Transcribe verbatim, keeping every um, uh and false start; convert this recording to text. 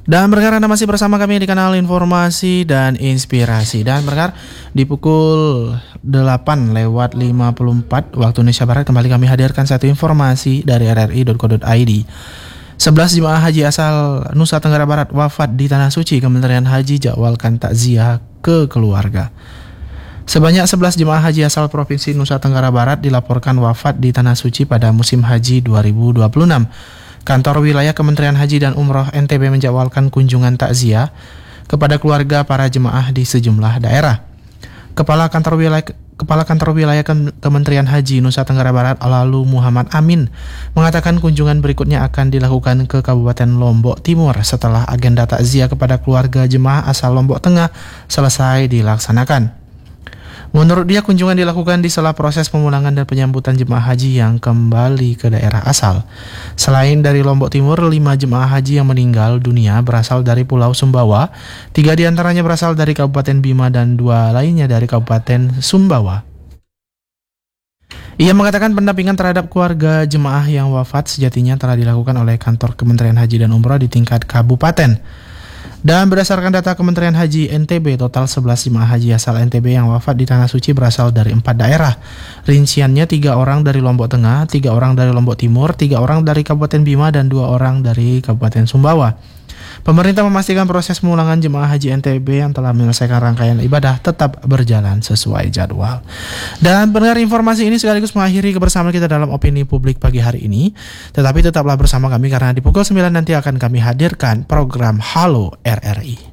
Dan pendengar, Anda masih bersama kami di kanal Informasi dan Inspirasi. Dan pendengar, di pukul delapan lewat lima puluh empat waktu Indonesia Barat kembali kami hadirkan satu informasi dari r r i titik co titik i d. sebelas jemaah haji asal Nusa Tenggara Barat wafat di Tanah Suci. Kementerian Haji jadwalkan takziah ke keluarga. Sebanyak sebelas jemaah haji asal Provinsi Nusa Tenggara Barat dilaporkan wafat di Tanah Suci pada musim haji dua ribu dua puluh enam. Kantor Wilayah Kementerian Haji dan Umroh N T B menjadwalkan kunjungan takziah kepada keluarga para jemaah di sejumlah daerah. Kepala Kantor Wilayah Kepala Kantor Wilayah Kementerian Haji Nusa Tenggara Barat Lalu Muhammad Amin mengatakan kunjungan berikutnya akan dilakukan ke Kabupaten Lombok Timur setelah agenda takziah kepada keluarga jemaah asal Lombok Tengah selesai dilaksanakan. Menurut dia, kunjungan dilakukan di sela proses pemulangan dan penyambutan jemaah haji yang kembali ke daerah asal. Selain dari Lombok Timur, lima jemaah haji yang meninggal dunia berasal dari Pulau Sumbawa, tiga diantaranya berasal dari Kabupaten Bima dan dua lainnya dari Kabupaten Sumbawa. Ia mengatakan pendampingan terhadap keluarga jemaah yang wafat sejatinya telah dilakukan oleh Kantor Kementerian Haji dan Umroh di tingkat kabupaten. Dan berdasarkan data Kementerian Haji N T B, total sebelas jemaah haji asal N T B yang wafat di Tanah Suci berasal dari empat daerah. Rinciannya tiga orang dari Lombok Tengah, tiga orang dari Lombok Timur, tiga orang dari Kabupaten Bima, dan dua orang dari Kabupaten Sumbawa. Pemerintah memastikan proses pemulangan jemaah haji N T B yang telah menyelesaikan rangkaian ibadah tetap berjalan sesuai jadwal. Dan benar, informasi ini sekaligus mengakhiri kebersamaan kita dalam opini publik pagi hari ini. Tetapi tetaplah bersama kami karena di pukul sembilan nanti akan kami hadirkan program Halo R R I.